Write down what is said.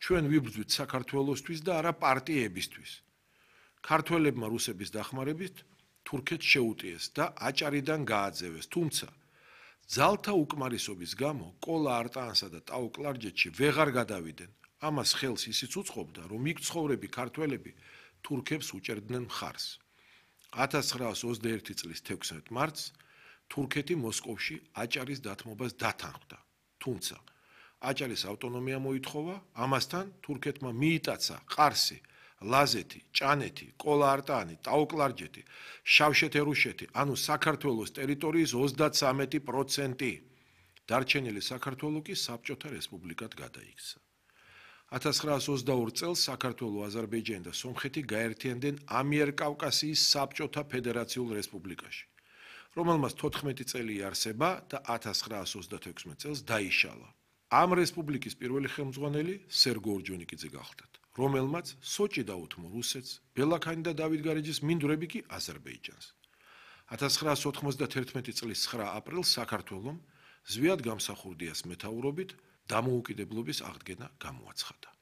ჩვენ ვიბრძვით საქართველოსთვის და არა პარტიებისთვის. ქართველებმა რუსების დახმარებით თურქეთს შეუტიეს და აჭარიდან გააძევეს, თუმცა ძალთა უკმარისობის გამო კოლა არტაანსა და ტაო-კლარჯეთში ვეღარ გადავიდნენ. ამას ხელს ისიც უწყობდა, რომ იქ მცხოვრები ქართველები თურქებს უჭერდნენ მხარს. 1921 წლის 16 მარტს თურქეთი მოსკოვში აჭარის დათმობას დათანხმდა. თუმცა აჭარის ავტონომია მოითხოვა, ამასთან თურქეთმა მიიტაცა ყარსი, ლაზეთი, ჭანეთი, კოლა არტაანი, ტაო-კლარჯეთი, შავშეთ-ერუშეთი, ანუ საქართველოს ტერიტორიის 33%. დარჩენილი საქართველო კი საბჭოთა რესპუბლიკად გადაიქცა. 1922 წელს საქართველო, აზერბაიჯანი და სომხეთი გაერთიანდნენ ამიერკავკასიის საბჭოთა ფედერაციულ რესპუბლიკაში, რომელმაც 14 წელი იარსება და 1936 წელს დაიშალა. ამ რესპუბლიკის პირველი ხელმძღვანელი სერგო ორჯონიკიძე გახდათ, რომელმაც სოჭი დაუთმო რუსეთს, ბელაქანი და დავით გარეჯის მინდვრები კი აზერბაიჯანს. 1991 წლის 9 აპრილს საქართველომ ზვიად გამსახურდიას მეთაურობით დამოუკიდებლობის აღდგენა გამოაცხადა.